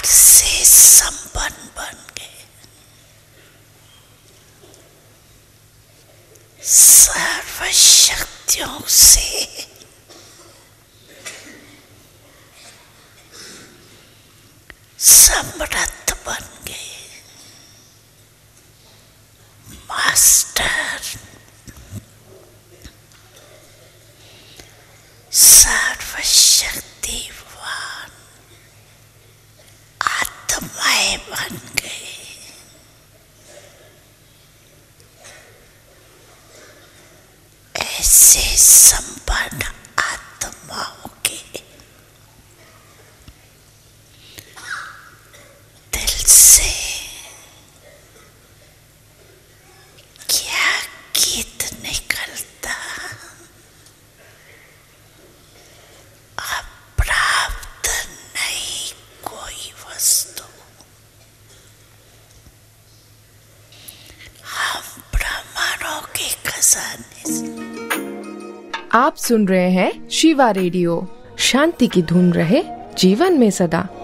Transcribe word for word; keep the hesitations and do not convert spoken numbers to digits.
से संपन्न बन गए, सर्वशक्तियों से समृद्ध बन गए। मास्टर सर्वशक्तिवान आत्माएं बन गए। ऐसे संपन्न आत्माओं के दिल से क्या गीत निकलता, अप्राप्त नहीं कोई वस्तु, हम ब्रह्मांडों के खजाने से। आप सुन रहे हैं शिवा रेडियो। शांति की धुन रहे जीवन में सदा।